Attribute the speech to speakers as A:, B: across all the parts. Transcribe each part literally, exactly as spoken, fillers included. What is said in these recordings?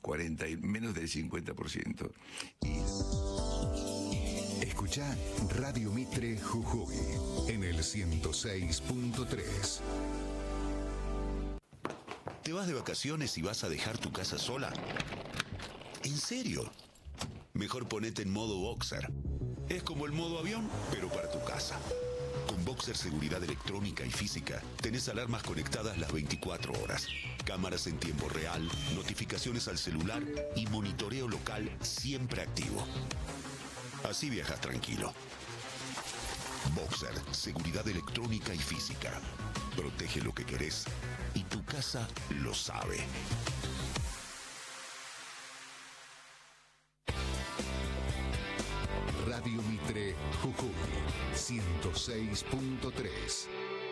A: cuarenta, menos del cincuenta por ciento. Y...
B: Escuchá Radio Mitre Jujuy en el ciento seis punto tres.
C: ¿Te vas de vacaciones y vas a dejar tu casa sola? ¿En serio? Mejor ponete en modo Boxer. Es como el modo avión, pero para tu casa. Con Boxer Seguridad Electrónica y Física, tenés alarmas conectadas las veinticuatro horas, cámaras en tiempo real, notificaciones al celular y monitoreo local siempre activo. Así viajas tranquilo. Boxer Seguridad Electrónica y Física. Protege lo que querés y tu casa lo sabe.
B: Radio Mitre Jujuy ciento seis punto tres.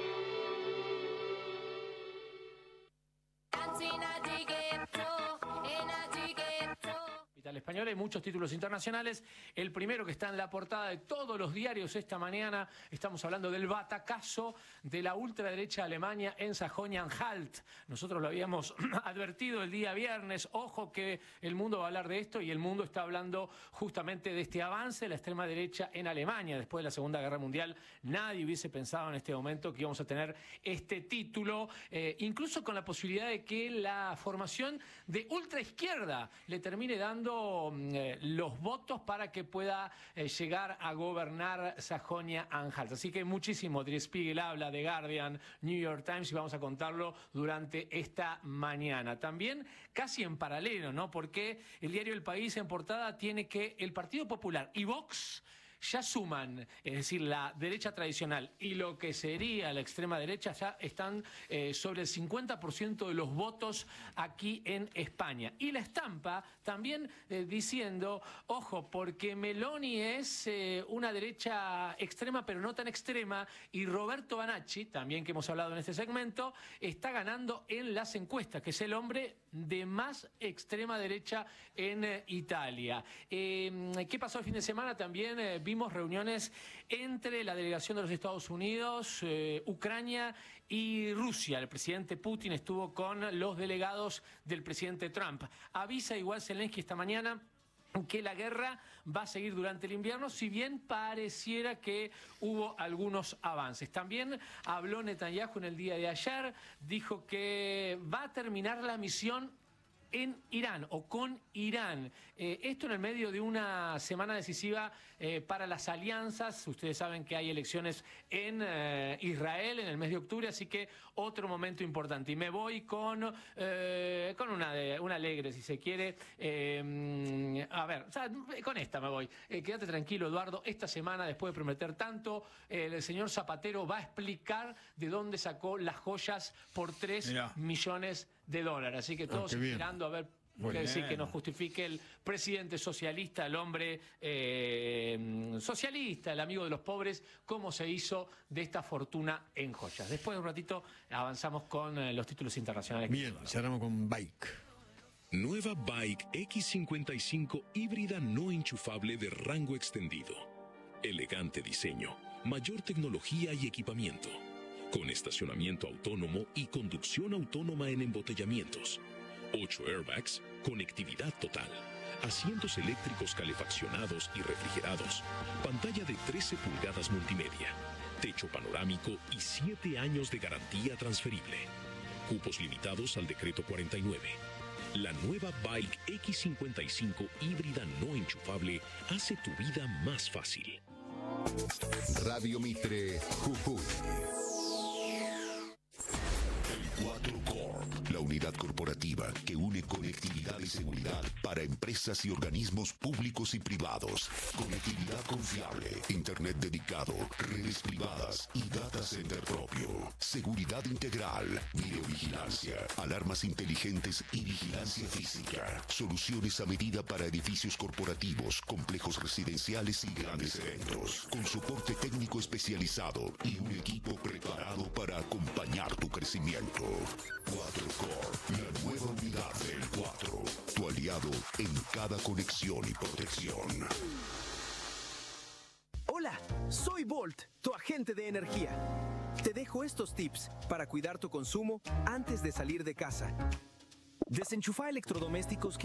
D: Al español hay muchos títulos internacionales. El primero que está en la portada de todos los diarios esta mañana, estamos hablando del batacazo de la ultraderecha Alemania en Sajonia-Anhalt. Nosotros lo habíamos advertido el día viernes, ojo que el mundo va a hablar de esto, y el mundo está hablando justamente de este avance de la extrema derecha en Alemania. Después de la Segunda Guerra Mundial, nadie hubiese pensado en este momento que íbamos a tener este título, eh, incluso con la posibilidad de que la formación de ultraizquierda le termine dando Eh, los votos para que pueda eh, llegar a gobernar Sajonia-Anhalt. Así que muchísimo. Der Spiegel habla, de Guardian, New York Times, y vamos a contarlo durante esta mañana. También casi en paralelo, ¿no? Porque el diario El País en portada tiene que el Partido Popular y Vox ya suman, es decir, la derecha tradicional y lo que sería la extrema derecha, ya están eh, sobre el cincuenta por ciento de los votos aquí en España. Y la estampa también eh, diciendo, ojo, porque Meloni es eh, una derecha extrema, pero no tan extrema, y Roberto Banacci, también que hemos hablado en este segmento, está ganando en las encuestas, que es el hombre de más extrema derecha en eh, Italia. Eh, ¿Qué pasó el fin de semana? También eh, vimos reuniones entre la delegación de los Estados Unidos, eh, Ucrania y Rusia. El presidente Putin estuvo con los delegados del presidente Trump. Avisa igual Zelensky esta mañana que la guerra va a seguir durante el invierno, si bien pareciera que hubo algunos avances. También habló Netanyahu en el día de ayer, dijo que va a terminar la misión en Irán o con Irán. Eh, esto en el medio de una semana decisiva eh, para las alianzas. Ustedes saben que hay elecciones en eh, Israel en el mes de octubre, así que otro momento importante. Y me voy con, eh, con una, de, una alegre, si se quiere. Eh, a ver, o sea, con esta me voy. Eh, quédate tranquilo, Eduardo. Esta semana, después de prometer tanto, eh, el señor Zapatero va a explicar de dónde sacó las joyas por tres millones de dólares. Así que todos ah, esperando a ver que, decir, que nos justifique el presidente socialista, el hombre eh, socialista, el amigo de los pobres, cómo se hizo de esta fortuna en joyas. Después de un ratito avanzamos con eh, los títulos internacionales.
E: Bien, cerramos con Bike.
F: Nueva Bike X cincuenta y cinco híbrida no enchufable de rango extendido. Elegante diseño, mayor tecnología y equipamiento. Con estacionamiento autónomo y conducción autónoma en embotellamientos. ocho airbags, conectividad total. Asientos eléctricos calefaccionados y refrigerados. Pantalla de trece pulgadas multimedia. Techo panorámico y siete años de garantía transferible. Cupos limitados al decreto cuarenta y nueve. La nueva Bike X cincuenta y cinco híbrida no enchufable hace tu vida más fácil.
B: Radio Mitre Jujuy.
C: cuatro Core, la unidad corporativa que une conectividad y seguridad para empresas y organismos públicos y privados. Conectividad confiable, internet dedicado, redes privadas y data center propio. Seguridad integral, videovigilancia, alarmas inteligentes y vigilancia física. Soluciones a medida para edificios corporativos, complejos residenciales y grandes eventos. Con soporte técnico especializado y un equipo preparado para acompañar tu crecimiento. cuatro Core, la nueva unidad del cuatro. Tu aliado en cada conexión y protección.
G: Hola, soy Volt, tu agente de energía. Te dejo estos tips para cuidar tu consumo antes de salir de casa. Desenchufa electrodomésticos que